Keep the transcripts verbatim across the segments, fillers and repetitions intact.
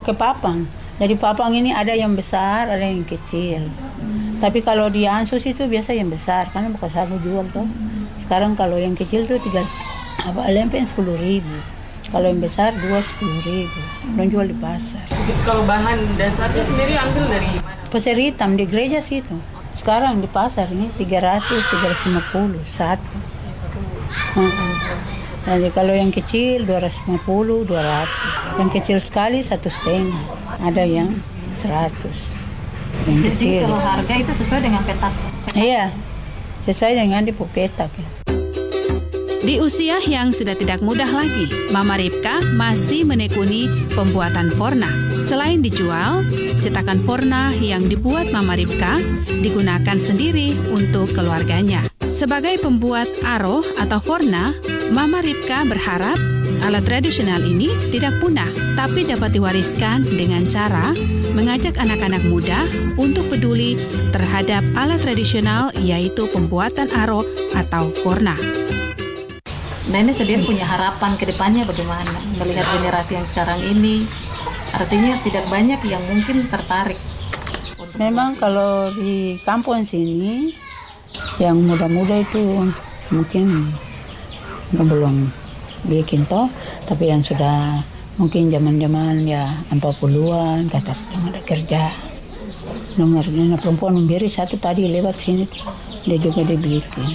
pakai papang. Jadi papang ini ada yang besar, ada yang kecil. Tapi kalau di Ansus itu biasa yang besar, karena bukan sagu jual tuh. Sekarang kalau yang kecil tuh tiga apa lempeng sepuluh ribu. Kalau yang besar dua sepuluh ribu. Belum jual di pasar. Kalau bahan dasarnya sendiri ambil dari mana? Pasir hitam di gereja situ. Sekarang di pasar ini tiga ratus, tiga ratus lima puluh satu. Hmm. Jadi kalau yang kecil dua ratus lima puluh, dua ratus. Yang kecil sekali satu setengah. Ada yang seratus. Yang Jadi kecil. kalau harga itu sesuai dengan petak? petak. Iya, sesuai dengan di petak. Ya. Di usia yang sudah tidak mudah lagi, Mama Ripka masih menekuni pembuatan Forna. Selain dijual, cetakan Forna yang dibuat Mama Ripka digunakan sendiri untuk keluarganya. Sebagai pembuat aro atau Forna, Mama Ripka berharap alat tradisional ini tidak punah, tapi dapat diwariskan dengan cara mengajak anak-anak muda untuk peduli terhadap alat tradisional, yaitu pembuatan aro atau Forna. Nenek sendiri punya harapan ke depannya bagaimana melihat generasi yang sekarang ini? Artinya tidak banyak yang mungkin tertarik. Untuk Memang kalau di kampung sini yang muda-muda itu mungkin belum bikin toh, tapi yang sudah mungkin zaman-zaman ya empat puluhan ke atas yang ada kerja. Nomornya perempuan memberi satu tadi lewat sini dia juga dia bikin.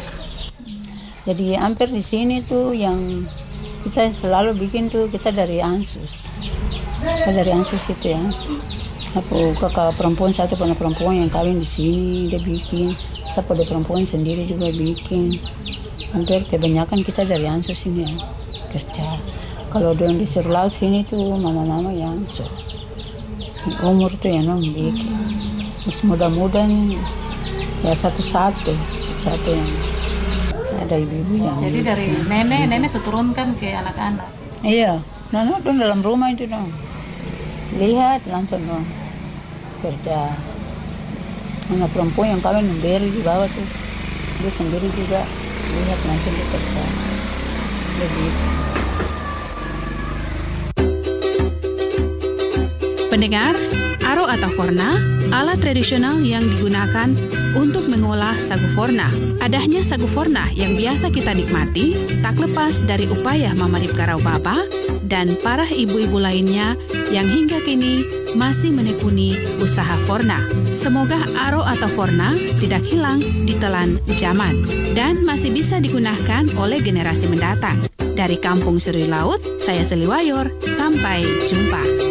Jadi hampir di sini tuh yang kita selalu bikin tuh kita dari Ansus. Kita dari Ansus itu ya. Aku kakak perempuan satu pernah perempuan yang kawin di sini dia bikin. Siapa ada perempuan sendiri juga bikin. Hampir kebanyakan kita dari Ansus ini ya kerja. Kalau yang di Laut sini tuh mama-mama yang so, umur tuh yang non bikin. Terus muda-muda nih ya satu-satu satu yang ada ibu-ibu yang Jadi dari nenek, nenek seturunkan ke anak-anak. iya, nenek dong dalam rumah itu dong. Lihat langsung dong kerja. Anak perempuan yang kawin memberi di bawah tuh dia sendiri juga lihat langsung dia kerja. Begitu. Pendengar, aro atau Forna, alat tradisional yang digunakan untuk mengolah sagu Forna. Adanya sagu Forna yang biasa kita nikmati tak lepas dari upaya Mama Ripka Raubaba dan para ibu-ibu lainnya yang hingga kini masih menekuni usaha Forna. Semoga aro atau Forna tidak hilang ditelan zaman dan masih bisa digunakan oleh generasi mendatang. Dari Kampung Seri Laut, saya Seliwayor, sampai jumpa.